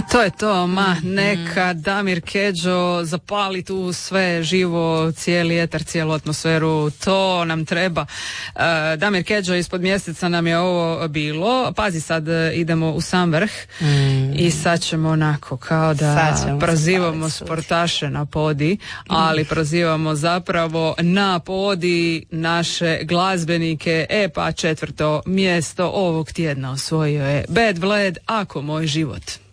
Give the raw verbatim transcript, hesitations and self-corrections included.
To je to, ma neka Damir Kedžo zapali tu sve živo, cijeli etar, cijelu atmosferu, to nam treba. Uh, Damir Kedžo ispod mjeseca nam je ovo bilo, pazi sad idemo u sam vrh mm. i sad ćemo onako kao da prozivamo sportaše na podi, ali prozivamo zapravo na podi naše glazbenike. E pa četvrto mjesto ovog tjedna osvojio je Bad Bled, Ako moj život.